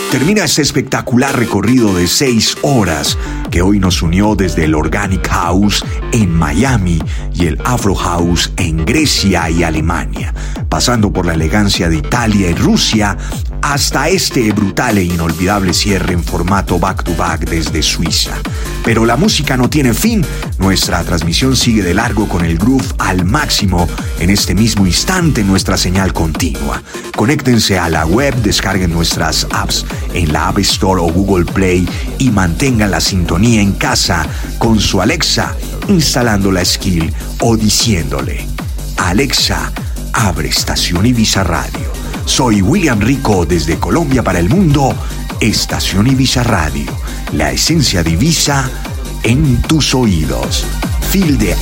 Termina este espectacular recorrido de 6 horas que hoy nos unió desde el Organic House en Miami y el Afro House en Grecia y Alemania, pasando por la elegancia de Italia y Rusia hasta este brutal e inolvidable cierre en formato back-to-back desde Suiza. Pero la música no tiene fin, nuestra transmisión sigue de largo con el groove al máximo en este mismo instante en nuestra señal continua. Conéctense a la web, descarguen nuestras apps en la App Store o Google Play y mantengan la sintonía en casa con su Alexa, instalando la skill o diciéndole: Alexa, abre Estación Ibiza Radio. Soy William Rico desde Colombia para el mundo. Estación Ibiza Radio, la esencia de Ibiza en tus oídos. Feel the